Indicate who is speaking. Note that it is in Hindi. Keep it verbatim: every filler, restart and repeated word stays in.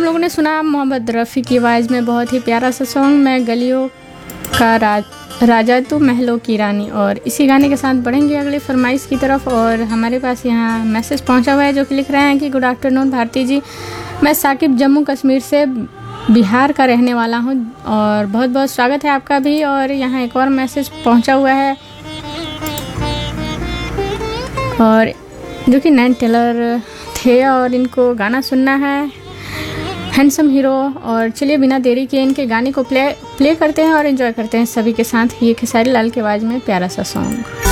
Speaker 1: हम लोगों ने सुना मोहम्मद रफ़ी की आवाज़ में बहुत ही प्यारा सा सॉन्ग, मैं गलियों का राज राजा तू महलों की रानी। और इसी गाने के साथ बढ़ेंगे अगली फरमाइश की तरफ। और हमारे पास यहाँ मैसेज पहुँचा हुआ है जो कि लिख रहे हैं कि गुड आफ्टरनून भारती जी, मैं साकिब जम्मू कश्मीर से बिहार का रहने वाला हूँ और बहुत बहुत स्वागत है आपका भी। और यहाँ एक और मैसेज पहुँचा हुआ है और जो कि नैन टेलर थे और इनको गाना सुनना है हैंडसम हीरो। और चलिए बिना देरी के इनके गाने को प्ले प्ले करते हैं और एंजॉय करते हैं सभी के साथ। ये खेसारी लाल की आवाज़ में प्यारा सा सॉन्ग।